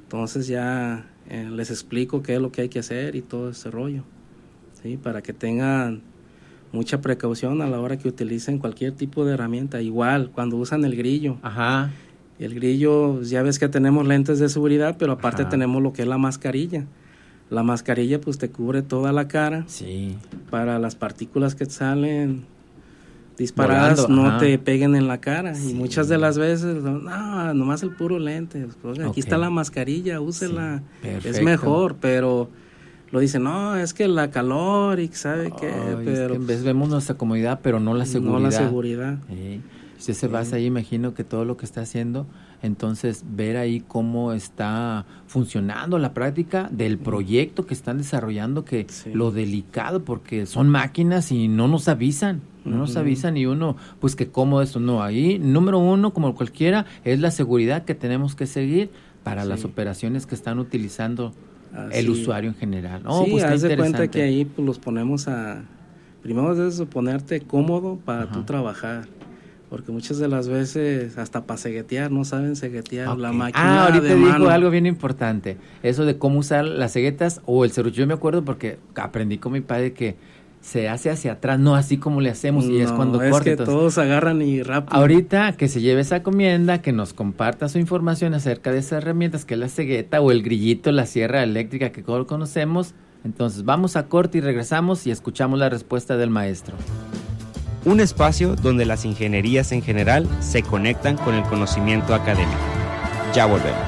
Entonces ya les explico qué es lo que hay que hacer y todo ese rollo, ¿sí? Para que tengan mucha precaución a la hora que utilicen cualquier tipo de herramienta. Igual, cuando usan el grillo. Ajá. El grillo, ya ves que tenemos lentes de seguridad, pero aparte tenemos lo que es la mascarilla. La mascarilla pues te cubre toda la cara. Sí. Para las partículas que salen disparadas volando, no te peguen en la cara. Sí. Y muchas de las veces, no, nomás el puro lente. Pues, aquí está la mascarilla, úsela. Sí. Es mejor, pero lo dicen, no, es que la calor y sabe qué. Pero es que en vez vemos nuestra comodidad, pero no la seguridad. No la seguridad. Sí. Si se basa ahí, imagino que todo lo que está haciendo, entonces ver ahí cómo está funcionando la práctica del proyecto que están desarrollando, que lo delicado, porque son máquinas y no nos avisan, y uno, pues que cómo esto, no, ahí, número uno, como cualquiera, es la seguridad que tenemos que seguir para las operaciones que están utilizando el usuario en general. Pues haz de cuenta que ahí pues los ponemos primero debes ponerte cómodo para tú trabajar. Porque muchas de las veces, hasta para ceguetear, no saben ceguetear la máquina ahorita de mano. dijo algo bien importante, eso de cómo usar las ceguetas o el serrucho. Yo me acuerdo porque aprendí con mi padre que se hace hacia atrás, no así como le hacemos, y es cuando corta. Es que todos agarran y rápido. Ahorita que se lleve esa comienda, que nos comparta su información acerca de esas herramientas, que es la cegueta o el grillito, la sierra eléctrica que todos conocemos. Entonces vamos a corte y regresamos y escuchamos la respuesta del maestro. Un espacio donde las ingenierías en general se conectan con el conocimiento académico. Ya volvemos.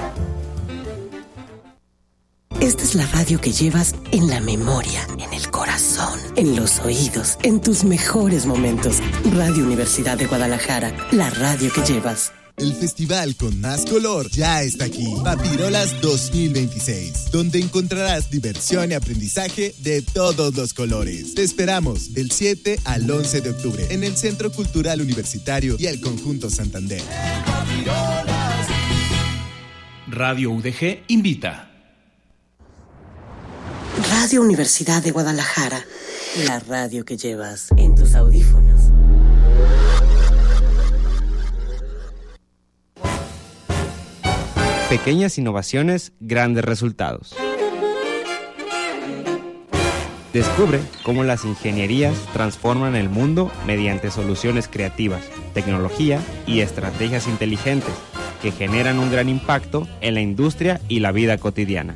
Esta es la radio que llevas en la memoria, en el corazón, en los oídos, en tus mejores momentos. Radio Universidad de Guadalajara, la radio que llevas. El festival con más color ya está aquí. Papirolas 2026, donde encontrarás diversión y aprendizaje de todos los colores. Te esperamos del 7 al 11 de octubre en el Centro Cultural Universitario y el Conjunto Santander. Radio UDG invita. Radio Universidad de Guadalajara, la radio que llevas en tus audífonos. Pequeñas innovaciones, grandes resultados. Descubre cómo las ingenierías transforman el mundo mediante soluciones creativas, tecnología y estrategias inteligentes que generan un gran impacto en la industria y la vida cotidiana.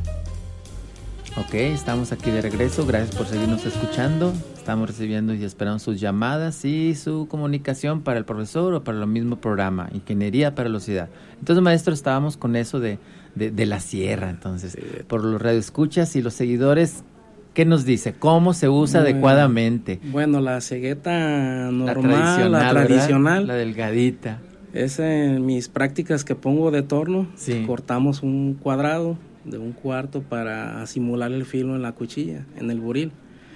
Ok, estamos aquí de regreso, gracias por seguirnos escuchando. Estamos recibiendo y esperando sus llamadas y su comunicación para el profesor o para el mismo programa, Ingeniería para la Ciudad. Entonces, maestro, estábamos con eso de la sierra, entonces, por los radioescuchas y los seguidores, ¿qué nos dice? ¿Cómo se usa adecuadamente? Bueno, la cegueta normal, la tradicional, la delgadita. Es en mis prácticas que pongo de torno, cortamos un cuadrado de 1/4 para simular el filo en la cuchilla, en el buril.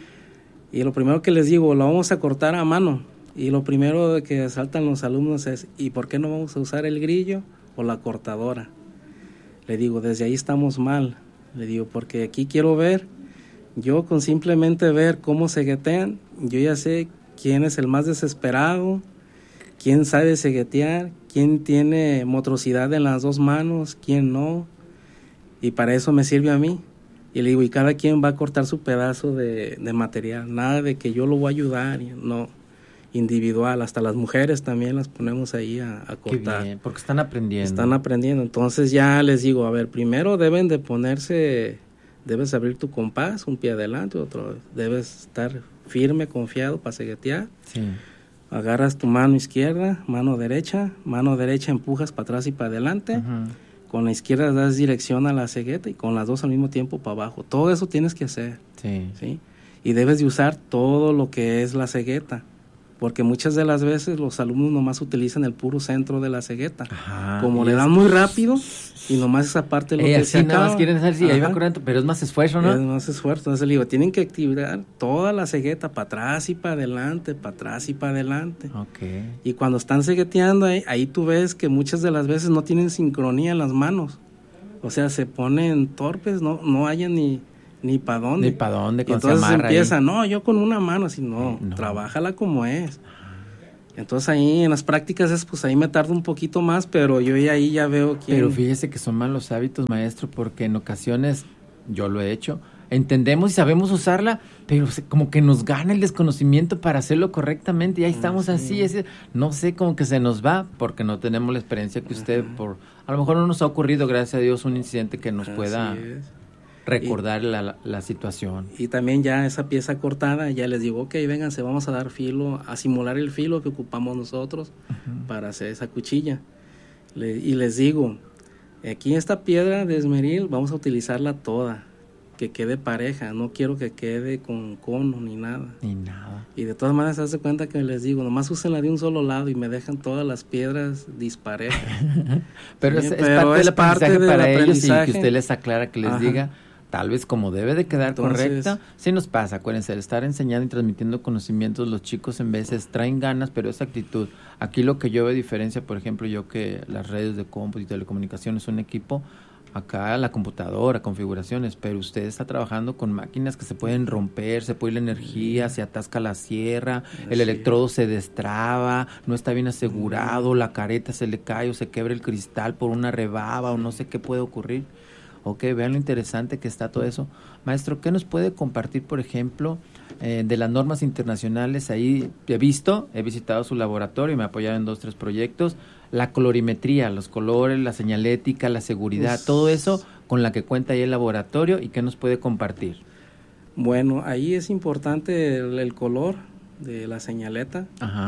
Y lo primero que les digo, lo vamos a cortar a mano. Y lo primero que saltan los alumnos es, ¿y por qué no vamos a usar el grillo o la cortadora? Le digo, desde ahí estamos mal. Le digo, porque aquí quiero ver, yo con simplemente ver cómo ceguetean, yo ya sé quién es el más desesperado, quién sabe ceguetear, quién tiene motricidad en las dos manos, quién no. Y para eso me sirve a mí. Y le digo, y cada quien va a cortar su pedazo de material. Nada de que yo lo voy a ayudar, no. Individual. Hasta las mujeres también las ponemos ahí a cortar. Qué bien, porque están aprendiendo. Están aprendiendo. Entonces ya les digo, a ver, primero deben de ponerse, debes abrir tu compás, un pie adelante, otro. Debes estar firme, confiado para ceguetear. Sí. Agarras tu mano izquierda, mano derecha empujas para atrás y para adelante. Uh-huh. Con la izquierda das dirección a la cegueta y con las dos al mismo tiempo para abajo. Todo eso tienes que hacer. ¿Sí? Y debes de usar todo lo que es la cegueta. Porque muchas de las veces los alumnos nomás utilizan el puro centro de la cegueta. Ajá, como le dan muy rápido y nomás esa parte lo que se acaba. Nada más quieren hacer, ahí va corriendo, pero es más esfuerzo, ¿no? Es más esfuerzo. Entonces le digo, tienen que activar toda la cegueta para atrás y para adelante, para atrás y para adelante. Okay. Y cuando están cegueteando ahí tú ves que muchas de las veces no tienen sincronía en las manos. O sea, se ponen torpes, no hayan ni para dónde. Ni para dónde, cuando se amarra. Entonces empieza, no, yo con una mano, así, no, trabájala como es. Entonces ahí en las prácticas pues ahí me tardo un poquito más, pero yo ahí ya veo quién. Pero fíjese que son malos hábitos, maestro, porque en ocasiones, yo lo he hecho, entendemos y sabemos usarla, pero como que nos gana el desconocimiento para hacerlo correctamente y ahí estamos así, no sé, como que se nos va porque no tenemos la experiencia que usted, a lo mejor no nos ha ocurrido, gracias a Dios, un incidente que nos pueda recordar la situación. Y también ya esa pieza cortada, ya les digo, ok, vénganse, vamos a dar filo, a simular el filo que ocupamos nosotros para hacer esa cuchilla. Y les digo, aquí esta piedra de esmeril vamos a utilizarla toda, que quede pareja, no quiero que quede con cono ni nada. Y de todas maneras se hace cuenta que les digo, nomás úsenla de un solo lado y me dejan todas las piedras disparejas. Pero, sí, es parte del aprendizaje para ellos, y que usted les aclara, que les diga, tal vez como debe de quedar correcta. Sí nos pasa, acuérdense, el estar enseñando y transmitiendo conocimientos, los chicos en veces traen ganas, pero esa actitud. Aquí lo que yo veo diferencia, por ejemplo, yo que las redes de cómputo y telecomunicaciones son un equipo, acá la computadora, configuraciones, pero usted está trabajando con máquinas que se pueden romper, se puede ir la energía, se atasca la sierra, el electrodo se destraba, no está bien asegurado, la careta se le cae o se quebra el cristal por una rebaba o no sé qué puede ocurrir. Ok, vean lo interesante que está todo eso. Maestro, ¿qué nos puede compartir, por ejemplo, de las normas internacionales? Ahí he visitado su laboratorio y me ha apoyado en 2-3 proyectos. La colorimetría, los colores, la señalética, la seguridad, todo eso con la que cuenta ahí el laboratorio, ¿y qué nos puede compartir? Bueno, ahí es importante el color de la señaleta.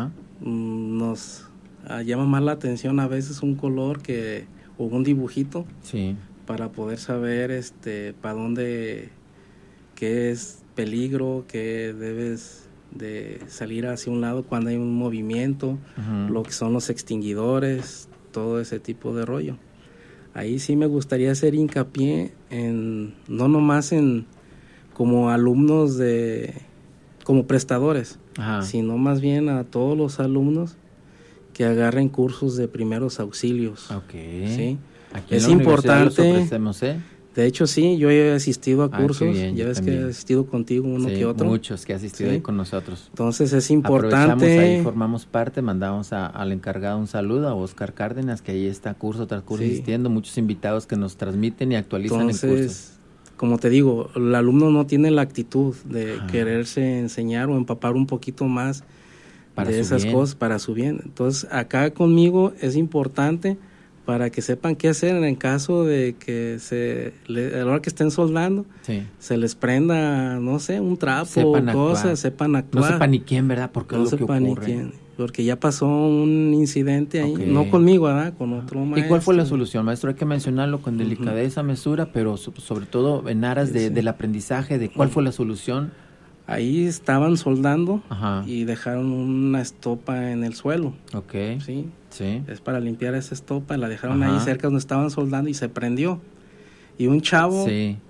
Nos llama más la atención a veces un color o un dibujito. Sí. Para poder saber para dónde, qué es peligro, qué debes de salir hacia un lado cuando hay un movimiento, lo que son los extinguidores, todo ese tipo de rollo. Ahí sí me gustaría hacer hincapié no nomás en como alumnos como prestadores, sino más bien a todos los alumnos que agarren cursos de primeros auxilios. ¿Sí? Aquí es importante. De hecho, sí, yo he asistido a cursos. Ya ves que he asistido contigo uno que otro. Muchos que he asistido ahí con nosotros. Entonces es importante. Aprovechamos, ahí formamos parte, mandamos al encargado un saludo, a Oscar Cárdenas, que ahí está curso tras curso asistiendo, muchos invitados que nos transmiten y actualizan en cursos. Como te digo, el alumno no tiene la actitud de quererse enseñar o empapar un poquito más de esas cosas para su bien. Entonces, acá conmigo es importante para que sepan qué hacer en el caso de que a la hora que estén soldando, se les prenda, no sé, un trapo o cosas, sepan actuar. No sepan ni quién, ¿verdad? Porque no sepan ni quién, porque ya pasó un incidente ahí, no conmigo, ¿verdad? Con otro maestro. ¿Y cuál fue la solución, maestro? Hay que mencionarlo con delicadeza, mesura, pero sobre todo en aras del aprendizaje, de cuál fue la solución. Ahí estaban soldando y dejaron una estopa en el suelo. Sí. Es para limpiar esa estopa, la dejaron ahí cerca donde estaban soldando y se prendió. Y un chavo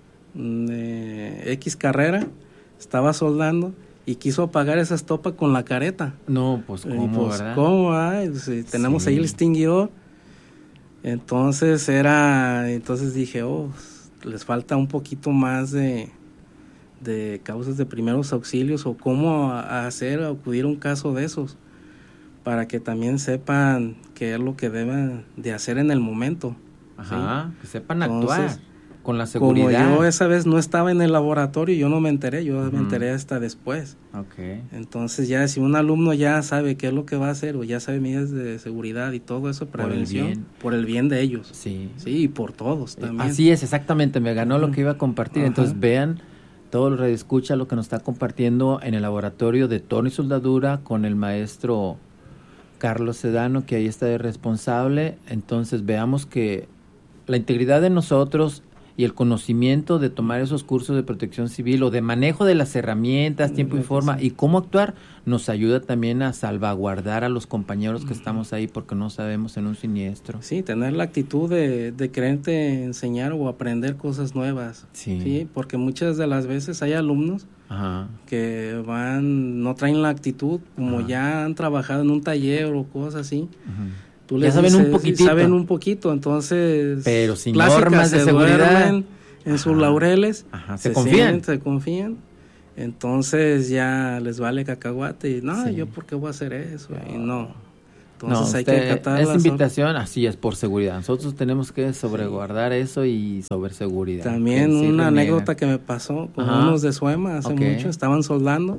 de X carrera estaba soldando y quiso apagar esa estopa con la careta. No, pues ¿cómo, verdad? ¿Cómo? Tenemos ahí el extinguidor. Entonces dije, les falta un poquito más de causas de primeros auxilios o cómo acudir a un caso de esos para que también sepan qué es lo que deben de hacer en el momento. Que sepan actuar con la seguridad. Como yo esa vez no estaba en el laboratorio, yo no me enteré, me enteré hasta después. Entonces ya si un alumno ya sabe qué es lo que va a hacer o ya sabe medidas de seguridad y todo eso, prevención, por el bien de ellos. Sí, y por todos también. Así es, exactamente, me ganó lo que iba a compartir. Entonces vean todos los radioescuchas lo que nos está compartiendo en el laboratorio de torno y soldadura con el maestro Carlos Sedano, que ahí está de responsable. Entonces veamos que la integridad de nosotros y el conocimiento de tomar esos cursos de protección civil o de manejo de las herramientas, tiempo y forma y cómo actuar, nos ayuda también a salvaguardar a los compañeros que estamos ahí porque no sabemos en un siniestro. Sí, tener la actitud de quererte enseñar o aprender cosas nuevas. Sí, porque muchas de las veces hay alumnos que no traen la actitud, como ya han trabajado en un taller o cosas así. Tú ya saben un poquitito. Saben un poquito, entonces... Pero sin normas de seguridad. En sus laureles. Se confían. Se confían. Entonces ya les vale cacahuate y no, Sí. yo por qué voy a hacer eso, y no. No, Entonces hay que acatar esa las invitación así es por seguridad. Nosotros tenemos que sobreguardar eso y sobre seguridad. También Que sí una reniegan. anécdota que me pasó con Ajá. unos de Suema hace Ok. mucho, estaban soldando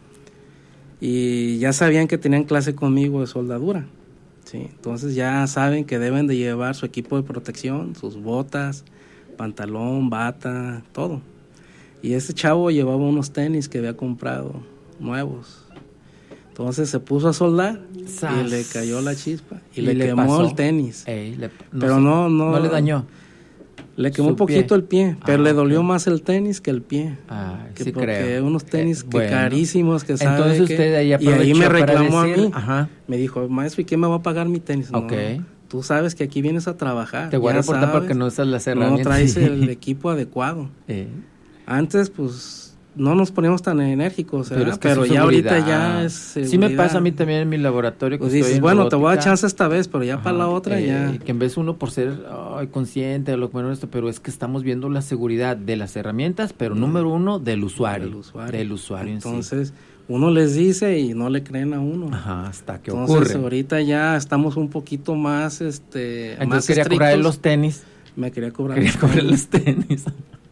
y ya sabían que tenían clase conmigo de soldadura. Sí, entonces ya saben que deben de llevar su equipo de protección, sus botas, pantalón, bata, todo. Y ese chavo llevaba unos tenis que había comprado nuevos. Entonces se puso a soldar ¡Sas! y le cayó la chispa y, ¿Y le le quemó pasó? el tenis. Pero sé, no le dañó. Le quemó Su un poquito pie. el pie, pero Ah, le dolió ok. más el tenis que el pie. Sí porque creo. unos tenis que Bueno. carísimos que sabe Entonces que- usted ahí y aprovechó ahí me para reclamó decir, a mí. ajá. Me dijo, maestro, ¿y quién me va a pagar mi tenis? No, Ok. tú sabes que aquí vienes a trabajar. Te voy a ya reportar sabes, porque no usas las no herramientas. traes el equipo adecuado. Antes, pues, no nos poníamos tan enérgicos, Pero, ¿verdad? es que pero su ya ahorita seguridad. ya es Sí me seguridad. pasa a mí también en mi laboratorio. Que Pues estoy dices, en bueno, te voy a dar robótica. chance esta vez, pero ya Ajá, para la otra ya... Que en vez uno por ser consciente de lo bueno esto, pero es que estamos viendo la seguridad de las herramientas, pero número uno del usuario. Del usuario en sí. Entonces, uno les dice y no le creen a uno. Ajá, hasta que Entonces, ocurre. ahorita ya estamos un poquito más, Entonces más quería estrictos. cobrar los tenis. Me quería cobrar los tenis.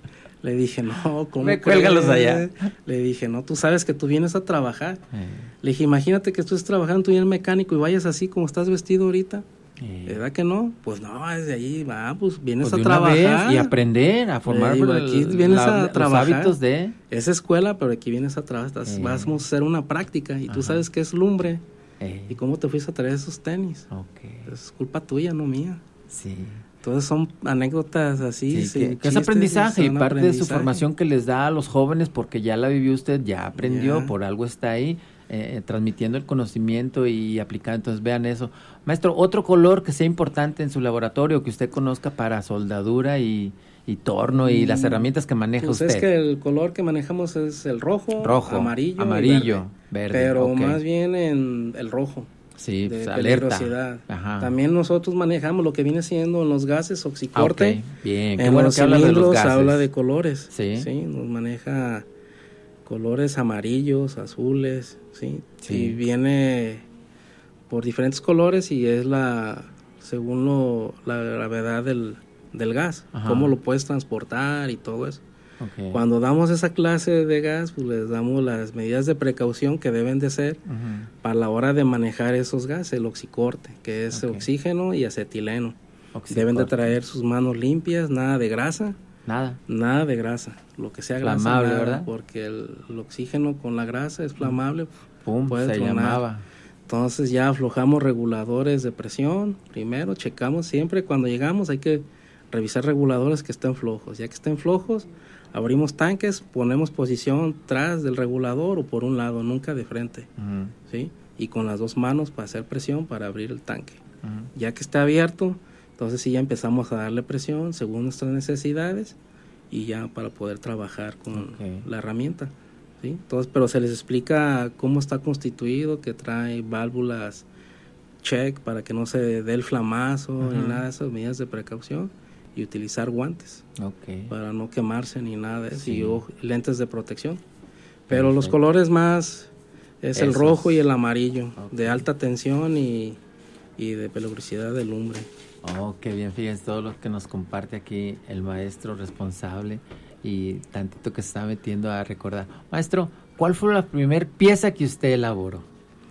Le dije, no, ¿cómo Me cuélgalos crees? allá. Le dije, no, tú sabes que tú vienes a trabajar. Le dije, imagínate que estés trabajando, tú y el mecánico y vayas así como estás vestido ahorita. ¿Verdad que no? Pues no, desde ahí va, pues vienes Pues a de una trabajar. vez y aprender, a formar aquí vienes a trabajar. los hábitos de... Es escuela, pero aquí vienes a trabajar. Vamos a hacer una práctica y tú sabes qué es lumbre. ¿Y cómo te fuiste a traer esos tenis? Es culpa tuya, no mía. Sí. Entonces son anécdotas así. Que es aprendizaje y parte de su formación que les da a los jóvenes porque ya la vivió usted, ya aprendió, por algo está ahí, transmitiendo el conocimiento y aplicando. Entonces vean eso. Maestro, otro color que sea importante en su laboratorio, que usted conozca para soldadura y torno y las herramientas que maneja pues usted. Es que el color que manejamos es el rojo, amarillo, verde. Pero más bien en el rojo. Sí, de pues, alerta. peligrosidad. Ajá. También nosotros manejamos lo que viene siendo en los gases oxicorte. Okay. Bien, qué en bueno los que habla de los cilindros gases. habla de colores. Sí. Nos maneja colores amarillos, azules, sí. Y viene por diferentes colores y es según la gravedad del gas, Ajá. cómo lo puedes transportar y todo eso. Okay. Cuando damos esa clase de gas, pues les damos las medidas de precaución que deben de ser para la hora de manejar esos gases, el oxicorte, que es oxígeno y acetileno. Deben de traer sus manos limpias, nada de grasa. Nada de grasa, lo que sea grasa, flamable, nada, ¿verdad? Porque el oxígeno con la grasa es flamable, Pum, puede se tronar. llamaba. Entonces ya aflojamos reguladores de presión, primero checamos siempre, cuando llegamos hay que revisar reguladores que estén flojos, ya que estén flojos, abrimos tanques, ponemos posición tras del regulador o por un lado, nunca de frente, ¿sí? Y con las dos manos para hacer presión para abrir el tanque. Ya que está abierto, entonces sí ya empezamos a darle presión según nuestras necesidades y ya para poder trabajar con la herramienta, ¿sí? Entonces, pero se les explica cómo está constituido, que trae válvulas check para que no se dé el flamazo ni nada de esas medidas de precaución. Y utilizar guantes para no quemarse ni nada de eso, y lentes de protección. Pero los colores más es el rojo y el amarillo, de alta tensión y de peligrosidad de lumbre. Oh, qué bien, fíjense todo lo que nos comparte aquí el maestro responsable y tantito que se está metiendo a recordar. Maestro, ¿cuál fue la primer pieza que usted elaboró?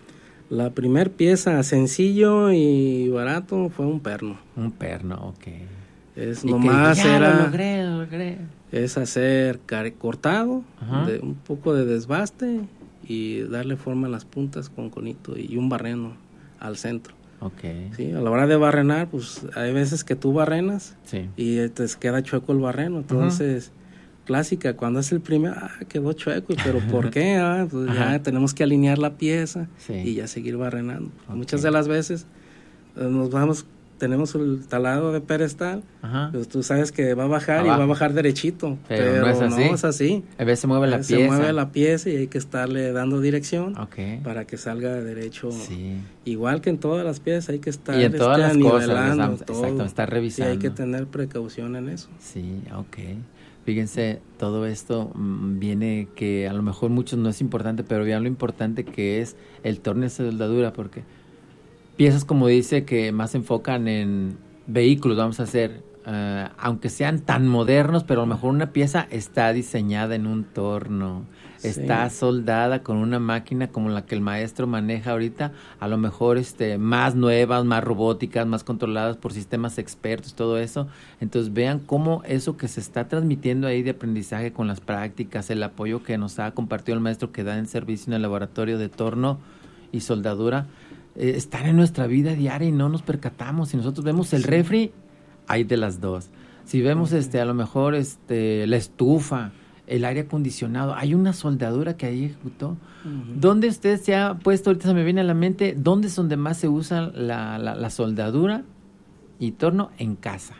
La primer pieza, sencillo y barato, fue un perno. Un perno, ok. Es nomás lo era logré. Es hacer cortado, un poco de desbaste y darle forma a las puntas con conito y un barreno al centro. Sí, a la hora de barrenar, pues hay veces que tú barrenas y te queda chueco el barreno, entonces clásica, cuando es el primer, quedó chueco, pero ¿por qué? Pues ya tenemos que alinear la pieza y ya seguir barrenando. Muchas de las veces nos vamos tenemos el taladro de pedestal, pues tú sabes que va a bajar y va a bajar derechito, pero no es así. A veces se mueve la pieza. Se mueve la pieza y hay que estarle dando dirección para que salga derecho. Sí. Igual que en todas las piezas hay que estar y en todas las nivelando cosas, todo. Exacto, estar revisando. Y hay que tener precaución en eso. Sí, Fíjense, todo esto viene que a lo mejor muchos no es importante, pero vean lo importante que es el torno de soldadura, porque piezas, como dice, que más se enfocan en vehículos, vamos a hacer, aunque sean tan modernos, pero a lo mejor una pieza está diseñada en un torno, está soldada con una máquina como la que el maestro maneja ahorita, a lo mejor más nuevas, más robóticas, más controladas por sistemas expertos, todo eso. Entonces vean cómo eso que se está transmitiendo ahí de aprendizaje con las prácticas, el apoyo que nos ha compartido el maestro que da en servicio en el laboratorio de torno y soldadura, están en nuestra vida diaria y no nos percatamos. Si nosotros vemos el refri, hay de las dos. Si vemos a lo mejor la estufa, el aire acondicionado, hay una soldadura que ahí ejecutó. ¿Dónde usted se ha puesto, ahorita se me viene a la mente, dónde es donde más se usa la soldadura y torno? En casa.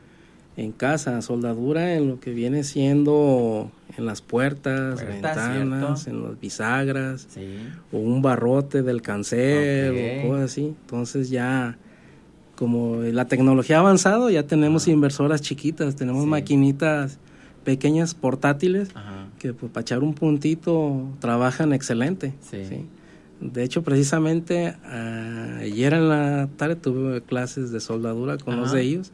En casa, soldadura en lo que viene siendo en las puertas, ventanas, ¿cierto? En las bisagras, o un barrote del cancel, o cosas así. Entonces ya, como la tecnología ha avanzado, ya tenemos inversoras chiquitas, tenemos maquinitas pequeñas portátiles que pues, para echar un puntito trabajan excelente. ¿Sí? De hecho, precisamente ayer en la tarde tuve clases de soldadura con los de ellos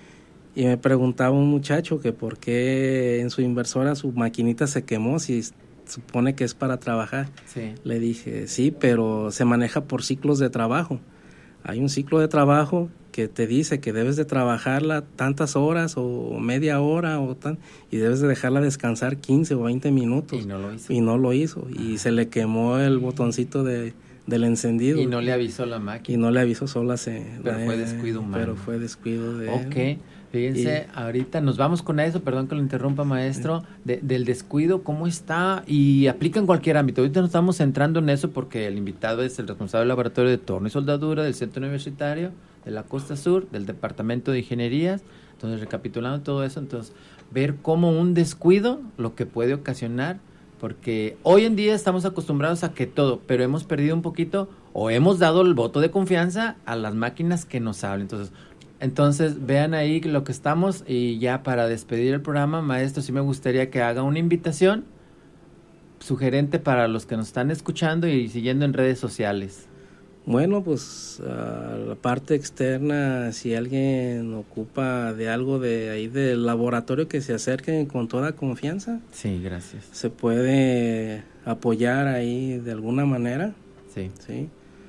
y me preguntaba un muchacho que por qué en su inversora su maquinita se quemó si supone que es para trabajar. Le dije, sí, pero se maneja por ciclos de trabajo. Hay un ciclo de trabajo que te dice que debes de trabajarla tantas horas o media hora y debes de dejarla descansar 15 o 20 minutos. Y no lo hizo. Y se le quemó el botoncito del encendido. Y no le avisó la máquina. Y no le avisó, fue descuido humano. Pero fue descuido de él. Fíjense, ahorita nos vamos con eso, perdón que lo interrumpa, maestro, del descuido, ¿cómo está? Y aplica en cualquier ámbito. Ahorita nos estamos centrando en eso porque el invitado es el responsable del laboratorio de torno y soldadura del Centro Universitario de la Costa Sur, del Departamento de Ingenierías. Entonces, recapitulando todo eso, ver cómo un descuido lo que puede ocasionar, porque hoy en día estamos acostumbrados a que todo, pero hemos perdido un poquito o hemos dado el voto de confianza a las máquinas que nos hablan. Entonces, vean ahí lo que estamos y ya para despedir el programa, maestro, sí me gustaría que haga una invitación sugerente para los que nos están escuchando y siguiendo en redes sociales. Bueno, pues la parte externa, si alguien ocupa de algo de ahí del laboratorio, que se acerquen con toda confianza. Sí, gracias. Se puede apoyar ahí de alguna manera. Sí.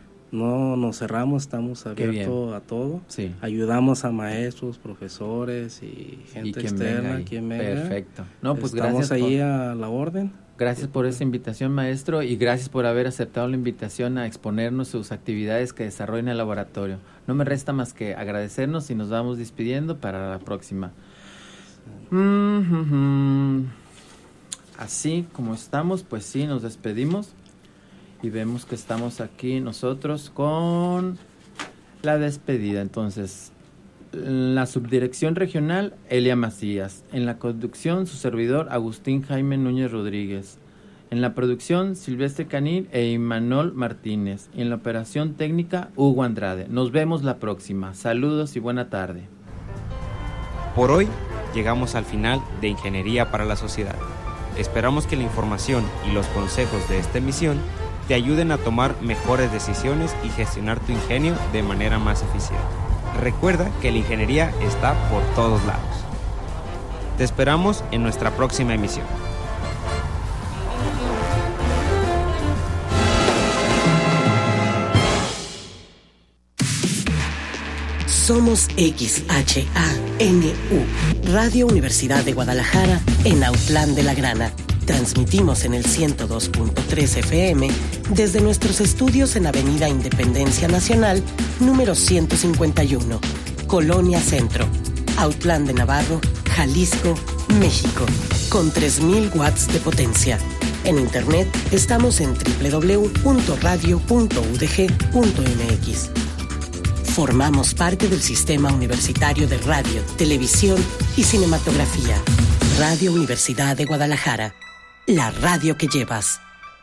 No nos cerramos, estamos abiertos a todo. Ayudamos a maestros, profesores y gente externa. Quien venga. Perfecto. No, pues estamos ahí a la orden. Gracias por esa invitación, maestro, y gracias por haber aceptado la invitación a exponernos sus actividades que desarrolla en el laboratorio. No me resta más que agradecernos y nos vamos despidiendo para la próxima. Así como estamos, pues sí, nos despedimos. Y vemos que estamos aquí nosotros con la despedida. Entonces, la subdirección regional, Elia Macías. En la conducción, su servidor, Agustín Jaime Núñez Rodríguez. En la producción, Silvestre Canil e Imanol Martínez. Y en la operación técnica, Hugo Andrade. Nos vemos la próxima. Saludos y buena tarde. Por hoy, llegamos al final de Ingeniería para la Sociedad. Esperamos que la información y los consejos de esta emisión te ayuden a tomar mejores decisiones y gestionar tu ingenio de manera más eficiente. Recuerda que la ingeniería está por todos lados. Te esperamos en nuestra próxima emisión. Somos XHANU, Radio Universidad de Guadalajara, en Autlán de la Grana. Transmitimos en el 102.3 FM desde nuestros estudios en Avenida Independencia Nacional, número 151, Colonia Centro, Autlán de Navarro, Jalisco, México, con 3,000 watts de potencia. En internet estamos en www.radio.udg.mx. Formamos parte del Sistema Universitario de Radio, Televisión y Cinematografía. Radio Universidad de Guadalajara. La radio que llevas.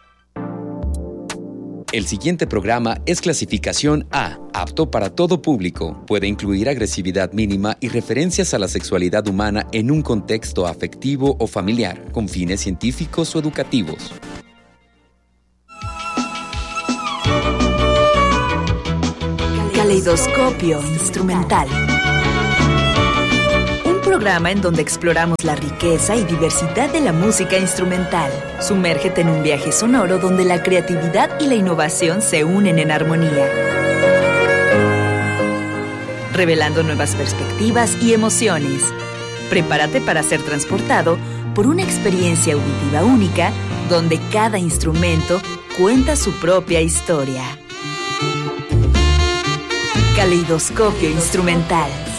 El siguiente programa es clasificación A, apto para todo público. Puede incluir agresividad mínima y referencias a la sexualidad humana en un contexto afectivo o familiar, con fines científicos o educativos. Caleidoscopio instrumental. Un programa en donde exploramos la riqueza y diversidad de la música instrumental. Sumérgete en un viaje sonoro donde la creatividad y la innovación se unen en armonía, revelando nuevas perspectivas y emociones. Prepárate para ser transportado por una experiencia auditiva única donde cada instrumento cuenta su propia historia. Caleidoscopio instrumental.